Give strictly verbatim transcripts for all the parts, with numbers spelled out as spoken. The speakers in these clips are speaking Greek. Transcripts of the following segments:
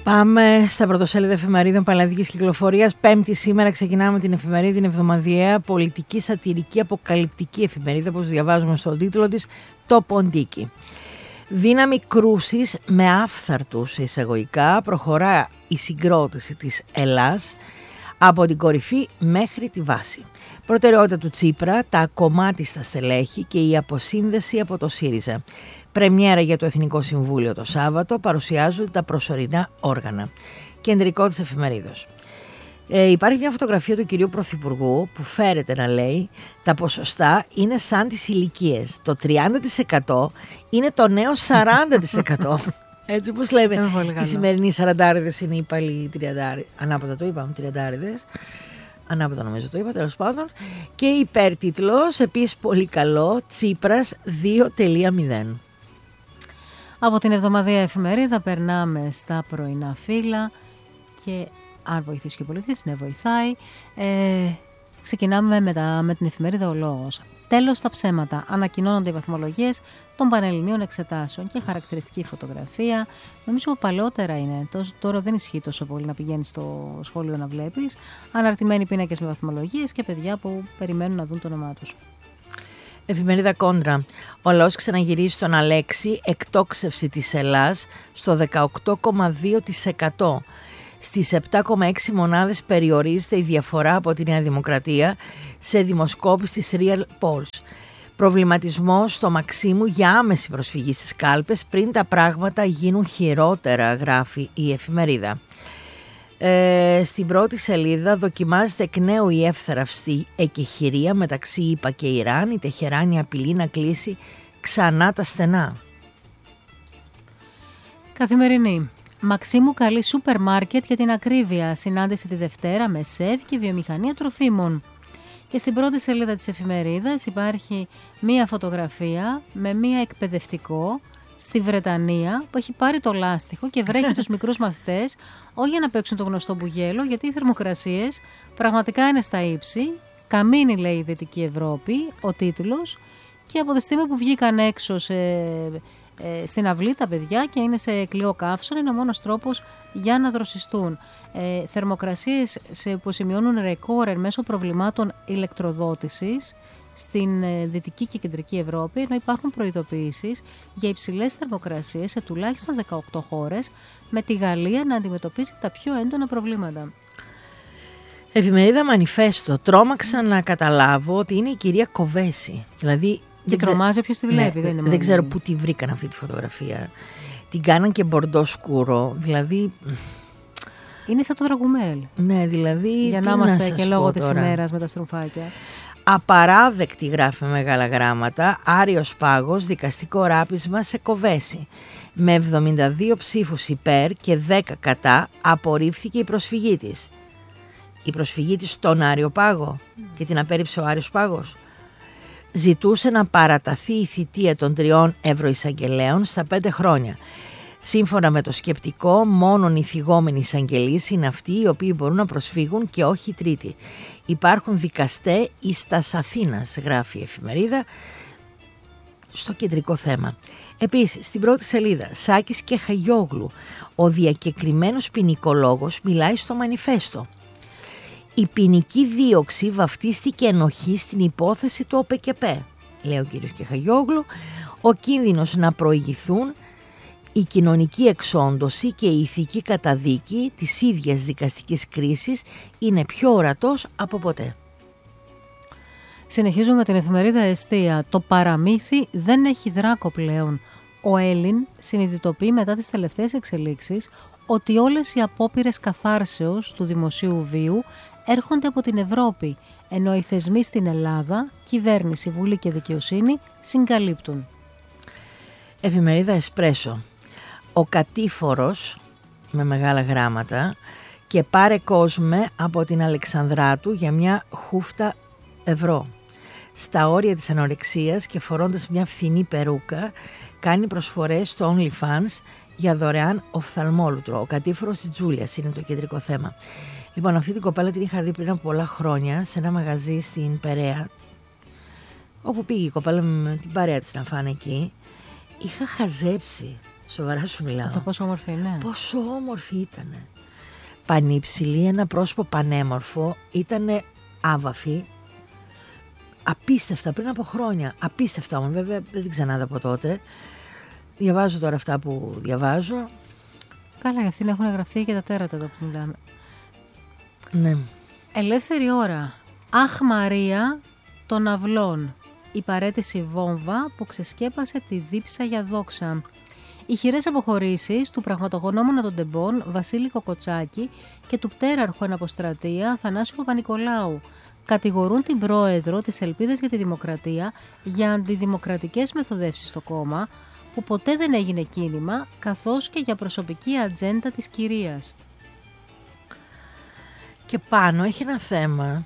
Πάμε στα πρωτοσέλιδα εφημερίδων πανελλαδικής κυκλοφορίας. Πέμπτη σήμερα ξεκινάμε την εφημερίδα, την εβδομαδιαία πολιτική, σατυρική, αποκαλυπτική εφημερίδα, όπως διαβάζουμε στον τίτλο της, το Ποντίκι. Δύναμη κρούσης με άφθαρτους εισαγωγικά προχωρά η συγκρότηση της Ελλάς από την κορυφή μέχρι τη βάση. Προτεραιότητα του Τσίπρα, τα ακομμάτιστα στελέχη και η αποσύνδεση από το ΣΥΡΙΖΑ. Πρεμιέρα για το Εθνικό Συμβούλιο το Σάββατο, παρουσιάζονται τα προσωρινά όργανα. Κεντρικό της εφημερίδος. Ε, υπάρχει μια φωτογραφία του κυρίου Πρωθυπουργού που φέρεται να λέει τα ποσοστά είναι σαν τις ηλικίες. Το τριάντα τοις εκατό είναι το νέο σαράντα τοις εκατό. Έτσι όπως λέμε, οι σημερινοί σαραντάριδες είναι οι παλιοί τριαντάριδες. Ανάποδα το είπαμε, τριαντάριδες. Ανάποδα νομίζω το είπα, τέλος πάντων. Και υπέρτιτλος, επίσης πολύ καλό, Τσίπρας δύο τελεία μηδέν. Από την εβδομαδιαία εφημερίδα περνάμε στα πρωινά φύλλα και αν βοηθήσει και ο πολίτης, ναι βοηθάει. Ε, ξεκινάμε με, τα, με την εφημερίδα Ο Λόγος. Τέλος τα ψέματα. Ανακοινώνονται οι βαθμολογίες των πανελληνίων εξετάσεων και χαρακτηριστική φωτογραφία. Νομίζω ότι παλαιότερα είναι. Τώρα δεν ισχύει τόσο πολύ να πηγαίνεις στο σχολείο να βλέπεις. Αναρτημένοι πίνακες με βαθμολογίες και παιδιά που περιμένουν να δουν το όνομά τους. Εφημερίδα Κόντρα. Ο λαός ξαναγυρίζει στον Αλέξη, εκτόξευση της Ελλάς στο δεκαοκτώ κόμμα δύο τοις εκατό. Στις επτά κόμμα έξι μονάδες περιορίζεται η διαφορά από τη Νέα Δημοκρατία σε δημοσκόπηση της Real Polls. Προβληματισμός στο Μαξίμου για άμεση προσφυγή στις κάλπες πριν τα πράγματα γίνουν χειρότερα, γράφει η εφημερίδα. Ε, στην πρώτη σελίδα δοκιμάζεται εκ νέου η εύθραυστη εκεχηρία μεταξύ ΗΠΑ και Ιράν. Η Τεχεράνη απειλεί να κλείσει ξανά τα στενά. Καθημερινή. Μαξίμου καλεί σούπερ μάρκετ για την ακρίβεια. Συνάντηση τη Δευτέρα με ΣΕΒ και βιομηχανία τροφίμων. Και στην πρώτη σελίδα της εφημερίδας υπάρχει μία φωτογραφία με μία εκπαιδευτικό στη Βρετανία που έχει πάρει το λάστιχο και βρέχει τους μικρούς μαθητές όχι για να παίξουν το γνωστό μπουγέλο, γιατί οι θερμοκρασίες πραγματικά είναι στα ύψη. Καμίνη, λέει, η Δυτική Ευρώπη, ο τίτλος, και από τη στιγμή που βγήκαν έξω σε, ε, στην αυλή τα παιδιά και είναι σε κλειό καύσωνα, είναι ο μόνος τρόπος για να δροσιστούν. Ε, θερμοκρασίες σε, που σημειώνουν ρεκόρ εν μέσω προβλημάτων ηλεκτροδότησης στην Δυτική και Κεντρική Ευρώπη, ενώ υπάρχουν προειδοποιήσεις για υψηλές θερμοκρασίες σε τουλάχιστον δεκαοκτώ χώρες, με τη Γαλλία να αντιμετωπίζει τα πιο έντονα προβλήματα. Εφημερίδα Μανιφέστο. Τρόμαξα να καταλάβω ότι είναι η κυρία Κοβέση. Δηλαδή, και τρομάζει όποιος τη βλέπει. Ναι, δεν είναι δεν ξέρω πού τη βρήκαν αυτή τη φωτογραφία. Την κάναν και μπορντό σκούρο. Δηλαδή... είναι σαν το Δραγουμέλ. Ναι, δηλαδή... για να είμαστε και λόγω της ημέρας με τα στρουφάκια. Απαράδεκτη, γράφει με μεγάλα γράμματα, Άριος Πάγος, δικαστικό ράπισμα σε Κοβέση. Με εβδομήντα δύο ψήφους υπέρ και δέκα κατά απορρίφθηκε η προσφυγή της. Η προσφυγή της στον Άριο Πάγο mm. και την απέρριψε ο Άριος Πάγος. Ζητούσε να παραταθεί η θητεία των τριών ευρωεισαγγελέων στα πέντε χρόνια. Σύμφωνα με το σκεπτικό, μόνον οι θυγόμενοι εισαγγελείς είναι αυτοί οι οποίοι μπορούν να προσφύγουν και όχι οι τρίτοι. Υπάρχουν δικαστέ εις τας Αθήνας, γράφει η εφημερίδα, στο κεντρικό θέμα. Επίσης, στην πρώτη σελίδα, Σάκης και Χαγιόγλου, ο διακεκριμένος ποινικολόγος μιλάει στο Μανιφέστο. Η ποινική δίωξη βαφτίστηκε ενοχή στην υπόθεση του ΟΠΕΚΕΠΕ, λέει ο κύριος Κεχαγιόγλου, ο κίνδυνος να προηγηθούν η κοινωνική εξόντωση και η ηθική καταδίκη της ίδιας δικαστικής κρίσης είναι πιο ορατός από ποτέ. Συνεχίζουμε με την εφημερίδα Εστία. Το παραμύθι δεν έχει δράκο πλέον. Ο Έλλην συνειδητοποιεί μετά τις τελευταίες εξελίξεις ότι όλες οι απόπειρες καθάρσεως του δημοσίου βίου έρχονται από την Ευρώπη, ενώ οι θεσμοί στην Ελλάδα, κυβέρνηση, βουλή και δικαιοσύνη συγκαλύπτουν. Εφημερίδα Εσπρέσο. Ο κατήφορος, με μεγάλα γράμματα, και πάρε κόσμε από την Αλεξανδράτου για μια χούφτα ευρώ. Στα όρια της ανορεξίας και φορώντας μια φθηνή περούκα, κάνει προσφορές στο OnlyFans για δωρεάν οφθαλμόλουτρο. Ο κατήφορος της Τζούλιας είναι το κεντρικό θέμα. Λοιπόν, αυτή την κοπέλα την είχα δει πριν από πολλά χρόνια σε ένα μαγαζί στην Περαία, όπου πήγε η κοπέλα με την παρέα της να φάνε εκεί. Είχα χαζέψει. Σοβαρά σου μιλάω. Το πόσο όμορφη είναι. Πόσο όμορφη ήτανε. Πανύψηλη, ένα πρόσωπο πανέμορφο, ήτανε άβαφη. Απίστευτα, πριν από χρόνια. Απίστευτα όμως, βέβαια δεν την ξανάδα από τότε. Διαβάζω τώρα αυτά που διαβάζω. Καλά, για αυτήν έχουν γραφτεί και τα τέρατα εδώ που μιλάμε. Ναι. Ελεύθερη ώρα. Αχ Μαρία των αυλών. Η παρέτηση βόμβα που ξεσκέπασε τη δίψα για δόξα. Οι χειρές αποχωρήσεις του πραγματογνώμονα των τεμπών Βασίλη Κοκοτσάκη και του πτέραρχου εν αποστρατεία Θανάσιου Παπα-Νικολάου κατηγορούν την πρόεδρο της Ελπίδας για τη Δημοκρατία για αντιδημοκρατικές μεθοδεύσεις στο κόμμα που ποτέ δεν έγινε κίνημα, καθώς και για προσωπική ατζέντα της κυρίας. Και πάνω έχει ένα θέμα.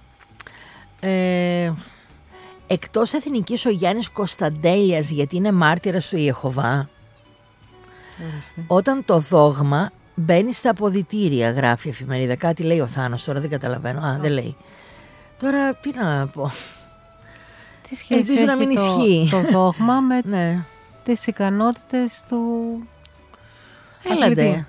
Ε, εκτός εθνικής ο Γιάννης Κωνσταντέλιας, γιατί είναι μάρτυρας του Ιεχωβά. Ορίστε. Όταν το δόγμα μπαίνει στα αποδυτήρια, γράφει η εφημερίδα. Κάτι λέει ο Θάνος, τώρα δεν καταλαβαίνω. Α, δεν λέει. Τώρα τι να πω. Τι σχέση Ελπίζω έχει να μην το, ισχύει. το δόγμα με Ναι. τις ικανότητες του Έλατε. αθλητή.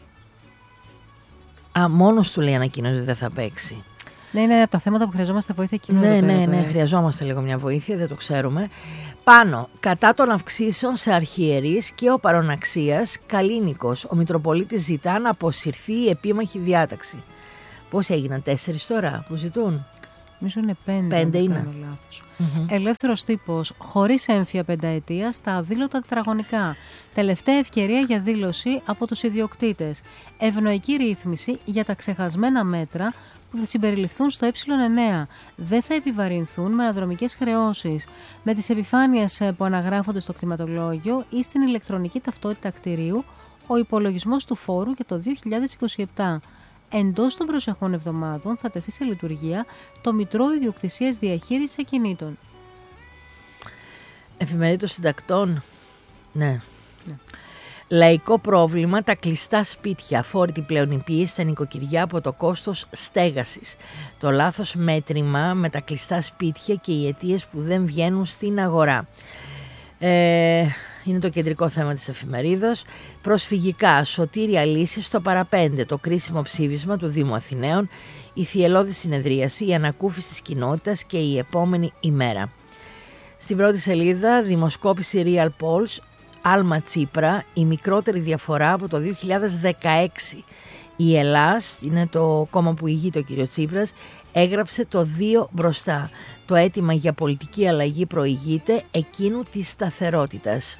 Α, μόνος του λέει ανακοίνωση ότι δεν θα παίξει. Ναι, είναι από τα θέματα που χρειαζόμαστε βοήθεια κοινού. Ναι, εδώ πέρα ναι, ναι, τώρα. χρειαζόμαστε λίγο μια βοήθεια, δεν το ξέρουμε. Πάνω, κατά των αυξήσεων σε αρχιερείς και ο παροναξίας, Καλίνικος, ο Μητροπολίτης ζητά να αποσυρθεί η επίμαχη διάταξη. Πώς έγιναν, τέσσερις τώρα που ζητούν? Νομίζω είναι πέντε. Πέντε αν δεν είναι. κάνω λάθος. Ελεύθερος τύπος, χωρίς έμφυα πενταετία στα αδήλωτα τετραγωνικά. Τελευταία ευκαιρία για δήλωση από τους ιδιοκτήτες. Ευνοϊκή ρύθμιση για τα ξεχασμένα μέτρα που θα συμπεριληφθούν στο ε εννέα. Δεν θα επιβαρυνθούν με αναδρομικές χρεώσεις, με τις επιφάνειες που αναγράφονται στο κτηματολόγιο ή στην ηλεκτρονική ταυτότητα κτηρίου, ο υπολογισμός του φόρου για το δύο χιλιάδες είκοσι επτά. Εντός των προσεχών εβδομάδων θα τεθεί σε λειτουργία το Μητρό Ιδιοκτησίας Διαχείρισης Ακινήτων. Εφημερίδα των Συντακτών. Ναι. ναι. Λαϊκό πρόβλημα, τα κλειστά σπίτια, αφόρητη πλέον η πίεση στα νοικοκυριά από το κόστος στέγασης. Το λάθος μέτρημα με τα κλειστά σπίτια και οι αιτίες που δεν βγαίνουν στην αγορά. Ε, είναι το κεντρικό θέμα της εφημερίδας. Προσφυγικά, σωτήρια λύση στο παραπέντε, το κρίσιμο ψήφισμα του Δήμου Αθηναίων, η θυελλώδη συνεδρίαση, η ανακούφιση της κοινότητας και η επόμενη ημέρα. Στην πρώτη σελίδα, δημοσκόπηση Real Polls, Άλμα Τσίπρα, η μικρότερη διαφορά από το δύο χιλιάδες δεκαέξι. Η Ελλάς, είναι το κόμμα που ηγείται ο κύριο Τσίπρας, έγραψε το δύο μπροστά. Το αίτημα για πολιτική αλλαγή προηγείται εκείνου της σταθερότητας.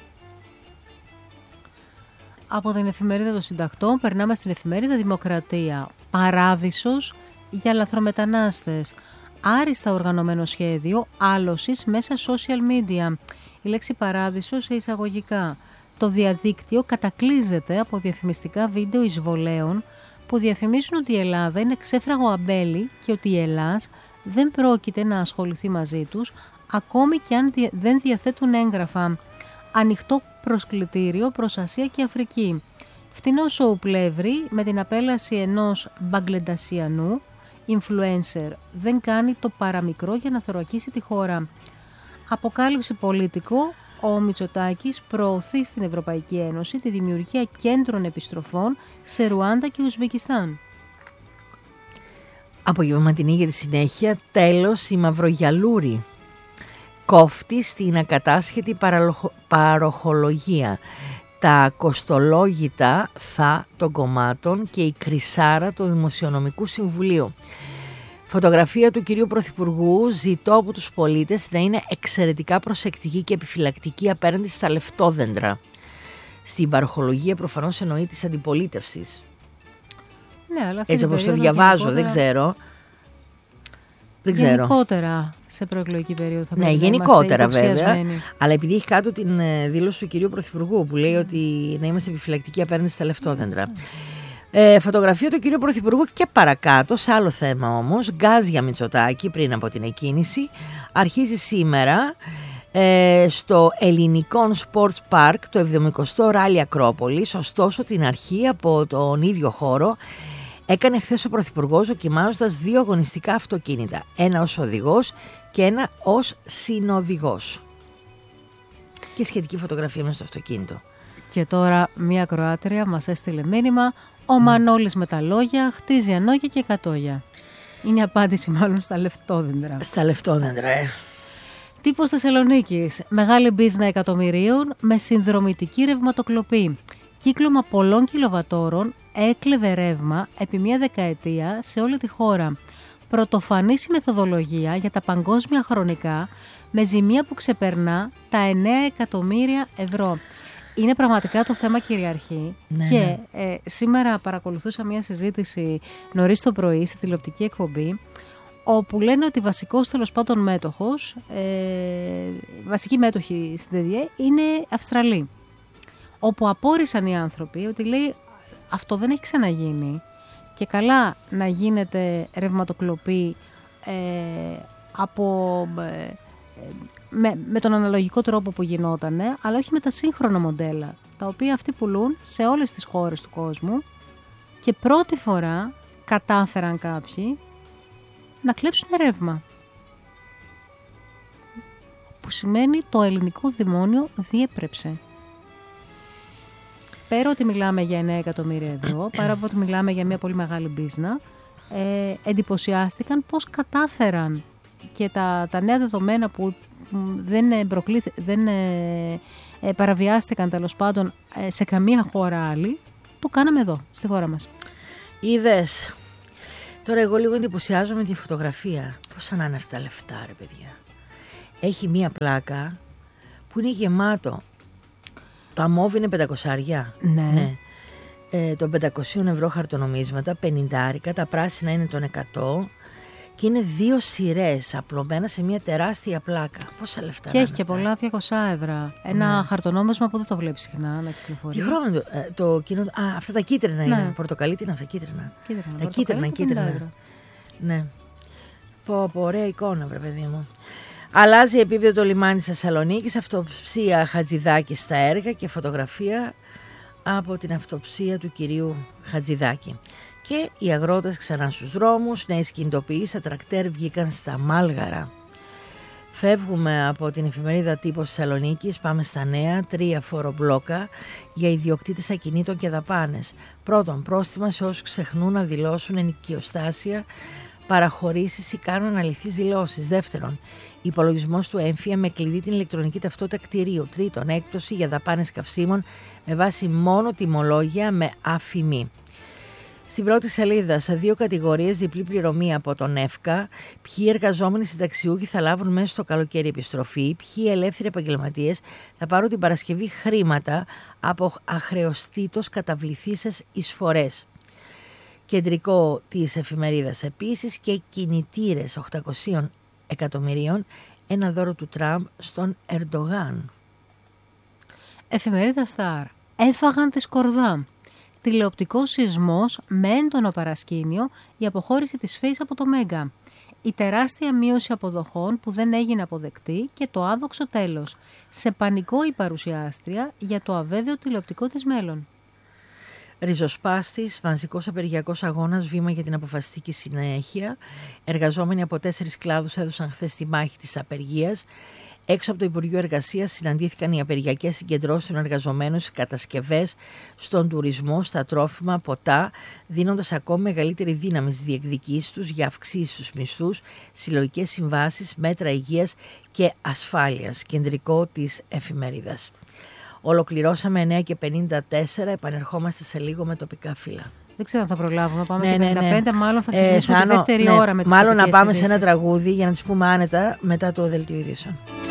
Από την εφημερίδα των Συντακτών περνάμε στην εφημερίδα Δημοκρατία. Παράδεισος για λαθρομετανάστες. Άριστα οργανωμένο σχέδιο άλωσης μέσα social media. Η λέξη παράδεισο σε εισαγωγικά. Το διαδίκτυο κατακλείζεται από διαφημιστικά βίντεο εισβολέων που διαφημίζουν ότι η Ελλάδα είναι ξέφραγο αμπέλι και ότι η Ελλάς δεν πρόκειται να ασχοληθεί μαζί τους ακόμη και αν δεν διαθέτουν έγγραφα. Ανοιχτό προσκλητήριο προς Ασία και Αφρική. Φτηνό σοου πλεύρη με την απέλαση ενός Μπαγκλεντασιανού influencer. Δεν κάνει το παραμικρό για να θωρακίσει τη χώρα. Αποκάλυψη πολίτικο, ο Μητσοτάκης προωθεί στην Ευρωπαϊκή Ένωση τη δημιουργία κέντρων επιστροφών σε Ρουάντα και Ουσμπεκιστάν. Απογευματινή για τη συνέχεια, τέλος η Μαυρογιαλούρη. Κόφτη στην ακατάσχετη παραλοχο... παροχολογία. Τα κοστολόγητα θα των κομμάτων και η κρυσάρα του Δημοσιονομικού Συμβουλίου. Φωτογραφία του κυρίου Πρωθυπουργού, ζητώ από τους πολίτες να είναι εξαιρετικά προσεκτικοί και επιφυλακτικοί απέναντι στα λεφτόδεντρα. Στην παροχολογία προφανώς εννοεί της αντιπολίτευσης. Ναι, αλλά αυτή έτσι όπως το διαβάζω, γενικότερα... δεν ξέρω. Δεν ξέρω. Γενικότερα σε προεκλογική περίοδο θα πρέπει ναι, να γενικότερα βέβαια. Αλλά επειδή έχει κάτω την δήλωση του κυρίου Πρωθυπουργού που λέει mm. ότι να είμαστε επιφυλακτικοί απέναντι στα λεφτόδεντρα. Mm. Ε, φωτογραφία του κυρίου Πρωθυπουργού και παρακάτω, σε άλλο θέμα όμως, γκάζ για Μητσοτάκη πριν από την εκκίνηση. Αρχίζει σήμερα ε, στο Ελληνικό Sports Park το εβδομηκοστό Ράλι Ακρόπολης. Ωστόσο την αρχή από τον ίδιο χώρο έκανε χθες ο Πρωθυπουργός δοκιμάζοντας δύο αγωνιστικά αυτοκίνητα. Ένα ως οδηγός και ένα ως συνοδηγός. Και σχετική φωτογραφία μέσα στο αυτοκίνητο. Και τώρα μία Κροάτρια μας έστειλε μήνυμα. Ο Μανώλης με τα λόγια χτίζει ανόγια και εκατόγια. Είναι η απάντηση μάλλον στα λεφτόδεντρα. Στα λεφτόδεντρα, ε. Τύπος Θεσσαλονίκης. Μεγάλη μπίζνα εκατομμυρίων με συνδρομητική ρευματοκλοπή. Κύκλωμα πολλών κιλοβατόρων έκλεβε ρεύμα επί μία δεκαετία σε όλη τη χώρα. Πρωτοφανής η μεθοδολογία για τα παγκόσμια χρονικά με ζημία που ξεπερνά τα εννέα εκατομμύρια ευρώ. Είναι πραγματικά το θέμα κυριαρχεί. Ναι, και ναι. Ε, σήμερα παρακολουθούσα μια συζήτηση νωρίς το πρωί στη τηλεοπτική εκπομπή, όπου λένε ότι βασικός τέλος πάντων μέτοχος, ε, βασική μέτοχη στην ΤΕΔΙΕ είναι Αυστραλοί. Όπου απόρρισαν οι άνθρωποι ότι λέει αυτό δεν έχει ξαναγίνει και καλά να γίνεται ρευματοκλοπή ε, από, ε, με, με τον αναλογικό τρόπο που γινότανε, αλλά όχι με τα σύγχρονα μοντέλα, τα οποία αυτοί πουλούν σε όλες τις χώρες του κόσμου και πρώτη φορά κατάφεραν κάποιοι να κλέψουν ρεύμα. Που σημαίνει το ελληνικό δημόνιο διέπρεψε. Πέρα ότι μιλάμε για εννέα εκατομμύρια ευρώ, παρά από ότι μιλάμε για μια πολύ μεγάλη μπίζνα, ε, εντυπωσιάστηκαν πώς κατάφεραν και τα, τα νέα δεδομένα που δεν, προκλήθε, δεν ε, ε, παραβιάστηκαν τέλος πάντων ε, σε καμία χώρα άλλη, το κάναμε εδώ, στη χώρα μας. Είδες. Τώρα εγώ λίγο εντυπωσιάζομαι με τη φωτογραφία. Πώς να είναι αυτά τα λεφτά, ρε παιδιά. Έχει μία πλάκα που είναι γεμάτο. Το αμόβ είναι πεντακόσια. Ναι. ναι. Ε, των πεντακόσια ευρώ χαρτονομίσματα, πενήντα άρικα, τα πράσινα είναι των εκατό και είναι δύο σειρές απλωμένα σε μια τεράστια πλάκα. Πόσα λεφτά. Και έχει και αυτά. Πολλά διακόσια ευρώ. Ένα ναι. χαρτονόμισμα που δεν το βλέπει συχνά να κυκλοφορεί. Τι χρόνο το, ε, το κοινό. Α, αυτά τα κίτρινα ναι. είναι. Πορτοκαλί, τι είναι αυτά, κίτρινα. κίτρινα τα κίτρινα, κίτρινα. Ναι. Πω, πω, ωραία εικόνα, βρε παιδί μου. Αλλάζει επίπεδο το λιμάνι Θεσσαλονίκης, αυτοψία Χατζηδάκη στα έργα και φωτογραφία από την αυτοψία του κυρίου Χατζηδάκη. Και οι αγρότες ξανά στους δρόμους, νέες κινητοποιήσεις, τα τρακτέρ βγήκαν στα Μάλγαρα. Φεύγουμε από την εφημερίδα Τύπος Θεσσαλονίκης, πάμε στα νέα, τρία φορομπλόκα για ιδιοκτήτες ακινήτων και δαπάνες. Πρώτον, πρόστιμα σε όσους ξεχνούν να δηλώσουν ενοικιοστάσια, παραχωρήσεις ή κάνουν αληθείς δηλώσεις. Δεύτερον, υπολογισμός του έμφυα με κλειδί την ηλεκτρονική ταυτότητα κτηρίου. Τρίτον, έκπτωση για δαπάνες καυσίμων με βάση μόνο τιμολόγια με αφημί. Στην πρώτη σελίδα, σε δύο κατηγορίες, διπλή πληρωμή από τον ΕΦΚΑ, ποιοι εργαζόμενοι συνταξιούχοι θα λάβουν μέσα στο καλοκαίρι επιστροφή, ποιοι ελεύθεροι επαγγελματίες θα πάρουν την Παρασκευή χρήματα από αχρεωστήτως καταβληθήσεις εισφορές. Κεντρικό της εφημερίδας επίσης και κινητήρες οκτακόσια εκατομμυρίων, ένα δώρο του Τραμπ στον Ερντογάν. Εφημερίδα Σταρ. Έφαγαν τη σκορδά. Τηλεοπτικός σεισμός με έντονο παρασκήνιο, η αποχώρηση της ΦΕΙΣ από το Μέγκα. Η τεράστια μείωση αποδοχών που δεν έγινε αποδεκτή και το άδοξο τέλος. Σε πανικό η παρουσιάστρια για το αβέβαιο τηλεοπτικό της μέλλον. Ριζοσπάστης, μαζικός απεργιακός αγώνας, βήμα για την αποφασιστική συνέχεια. Εργαζόμενοι από τέσσερις κλάδους έδωσαν χθες τη μάχη της απεργίας. Έξω από το Υπουργείο Εργασίας συναντήθηκαν οι απεργιακές συγκεντρώσεις των εργαζομένων στις κατασκευές, στον τουρισμό, στα τρόφιμα, ποτά, δίνοντας ακόμη μεγαλύτερη δύναμη στις διεκδικήσεις τους για αυξήσεις στους μισθούς, συλλογικές συμβάσεις, μέτρα υγείας και ασφάλειας. Κεντρικό της εφημερίδας. Ολοκληρώσαμε εννέα και πενήντα τέσσερα, επανερχόμαστε σε λίγο με τοπικά φύλλα. Δεν ξέρω αν θα προλάβουμε, πάμε ναι, και ναι, πενήντα πέντε, ναι. μάλλον θα ξεκινήσουμε ε, τη δεύτερη ναι, ώρα με τις μάλλον να πάμε ειδήσεις. σε ένα τραγούδι για να τις πούμε άνετα μετά το δελτίο ειδήσεων.